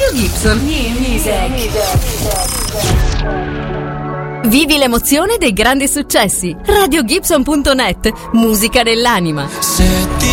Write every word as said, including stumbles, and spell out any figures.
Radio Gibson. New music. Vivi l'emozione dei grandi successi. radio gibson punto net. Musica dell'anima. Se ti